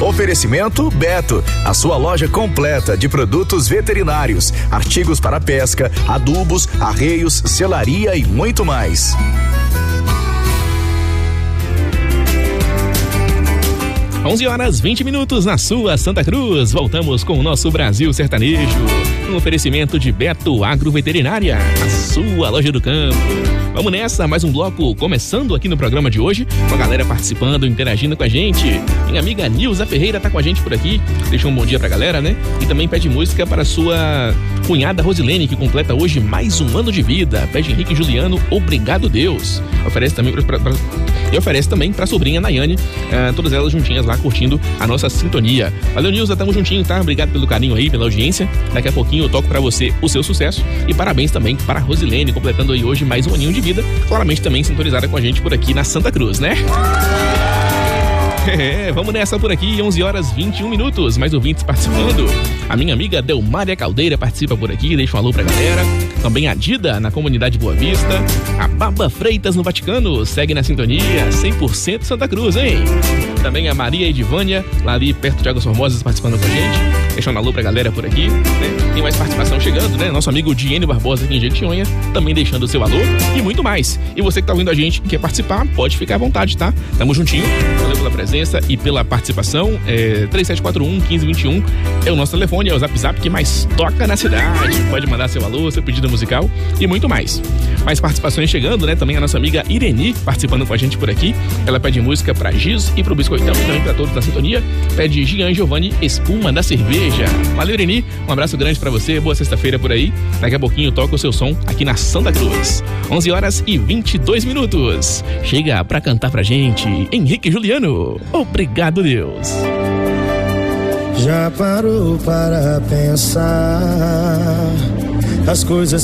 Oferecimento Beto, a sua loja completa de produtos veterinários, artigos para pesca, adubos, arreios, selaria e muito mais. Onze horas 20 minutos na sua Santa Cruz. Voltamos com o nosso Brasil Sertanejo. Um oferecimento de Beto Agroveterinária, a sua loja do campo. Vamos nessa, mais um bloco começando aqui no programa de hoje, com a galera participando, interagindo com a gente. Minha amiga Nilza Ferreira tá com a gente por aqui, deixa um bom dia pra galera, né? E também pede música para sua cunhada Rosilene, que completa hoje mais um ano de vida. Pede Henrique e Juliano, Obrigado Deus. Oferece também pra sobrinha Nayane, todas elas juntinhas lá curtindo a nossa sintonia. Valeu, Nilza, tamo juntinho, tá? Obrigado pelo carinho aí, pela audiência. Daqui a pouquinho eu toco pra você o seu sucesso. E parabéns também para a Rosilene, completando aí hoje mais um aninho de vida. Claramente também sintonizada com a gente por aqui na Santa Cruz, né? Vamos nessa por aqui, 11 horas 21 minutos, mais ouvintes participando. A minha amiga Delmária Caldeira participa por aqui, deixa um alô pra galera. Também a Dida, na comunidade Boa Vista. A Baba Freitas, no Vaticano, segue na sintonia, 100% Santa Cruz, hein? Também a Maria Edivânia, lá ali perto de Águas Formosas, participando com a gente. Deixa um alô pra galera por aqui, né? Tem mais participação chegando, né? Nosso amigo Diênio Barbosa aqui em Jequitinhonha, também deixando o seu alô e muito mais. E você que tá ouvindo a gente, quer participar, pode ficar à vontade, tá? Tamo juntinho, valeu pela presença e pela participação. 3741-1521 é o nosso telefone, é o Zap que mais toca na cidade. Pode mandar seu alô, seu pedido musical e muito mais. Mais participações chegando, né? Também a nossa amiga Ireni participando com a gente por aqui. Ela pede música pra Giz e pro Biscoitão e também pra todos da sintonia. Pede Gian Giovanni, Espuma da Cerveja. Valeu, Ireni. Um abraço grande pra você. Boa sexta-feira por aí. Daqui a pouquinho toca o seu som aqui na Santa Cruz. 11 horas e 22 minutos. Chega pra cantar pra gente Henrique e Juliano. Obrigado, Deus. Já parou para pensar as coisas